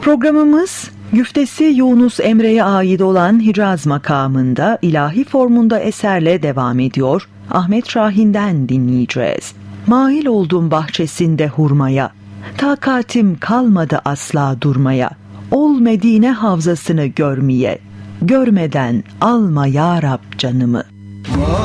Programımız güftesi Yunus Emre'ye ait olan Hicaz makamında ilahi formunda eserle devam ediyor. Ahmet Şahin'den dinleyeceğiz. Mail oldum bahçesinde hurmaya, takatim kalmadı asla durmaya. Ol Medine havzasını görmeye, görmeden alma ya Rab canımı.